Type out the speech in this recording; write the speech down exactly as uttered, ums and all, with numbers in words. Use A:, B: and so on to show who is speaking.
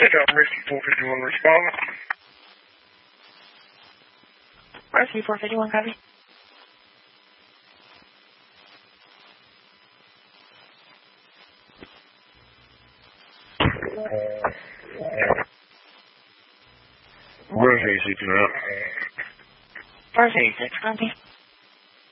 A: got Mercy four fifty-one respond.
B: Mercy four fifty-one, copy.
A: Where's A six now?
B: Where's A six, copy?